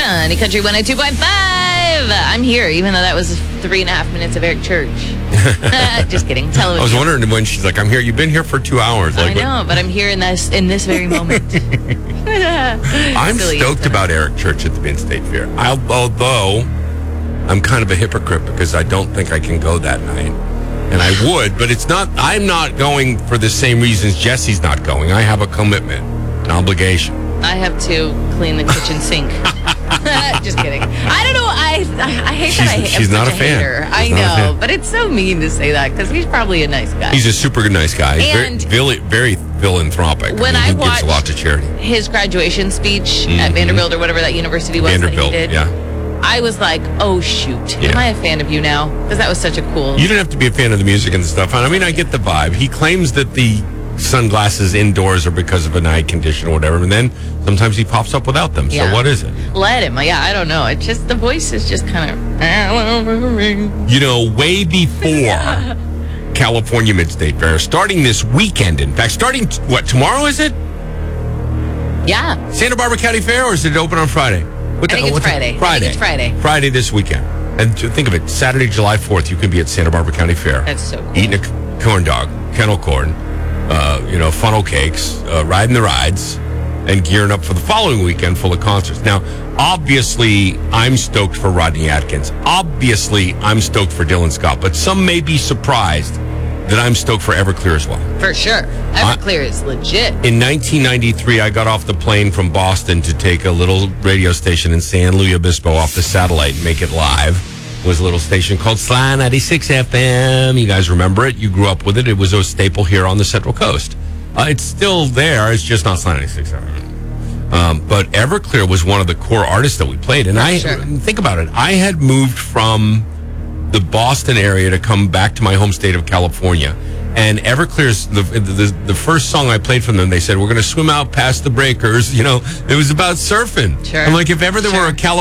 Sunny Country 102.5. I'm here, even though that was 3.5 minutes of Eric Church. Just kidding. I was wondering when she's like, I'm here. You've been here for 2 hours. Like, I know, but I'm here in this very moment. I'm stoked about Eric Church at the Penn State Fair. Although I'm kind of a hypocrite because I don't think I can go that night. And I would, but I'm not going for the same reasons Jesse's not going. I have a commitment, an obligation. I have to clean the kitchen sink. Just kidding. I don't know. I hate that. She's not a fan. Hater. I know, but it's so mean to say that because he's probably a nice guy. He's a super nice guy. He's very philanthropic. When he watched gives a lot to charity. His graduation speech at Vanderbilt or whatever that university was that he did. Yeah. I was like, oh, shoot. Am I a fan of you now? Because that was such a cool... You don't have to be a fan of the music and the stuff. I mean, I get the vibe. He claims that the sunglasses indoors are because of an eye condition or whatever, and then sometimes he pops up without them. So what is it? Let him. Yeah, I don't know. It's just, the voice is just kind of... You know, way before California Mid-State Fair, starting this weekend, in fact, tomorrow is it? Yeah. Santa Barbara County Fair, or is it open on Friday? I think it's Friday. Friday this weekend. And think of it, Saturday, July 4th, you can be at Santa Barbara County Fair. That's so cool. Eating a corn dog, kennel corn, funnel cakes, riding the rides, and gearing up for the following weekend full of concerts. Now, obviously, I'm stoked for Rodney Atkins. Obviously, I'm stoked for Dylan Scott. But some may be surprised that I'm stoked for Everclear as well. For sure. Everclear is legit. In 1993, I got off the plane from Boston to take a little radio station in San Luis Obispo off the satellite and make it live. It was a little station called Sly 96 FM. You guys remember it. You grew up with it. It was a staple here on the Central Coast. It's still there. It's just not Sly 96 FM. But Everclear was one of the core artists that we played. And think about it. I had moved from the Boston area to come back to my home state of California. And Everclear's, the first song I played from them, they said, we're going to swim out past the breakers. You know, it was about surfing. Sure. I'm like, if ever there were a California